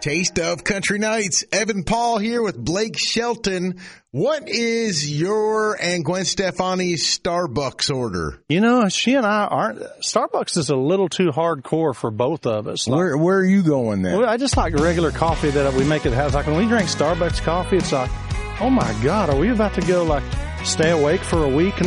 Taste of Country Nights. Evan Paul here with Blake Shelton. What is your and Gwen Stefani's Starbucks order? You know, she and I aren't. Starbucks is a little too hardcore for both of us. Where are you going then? Well, I just like regular coffee that we make at the house. Like when we drink Starbucks coffee, it's like, oh my God, are we about to go like stay awake for a week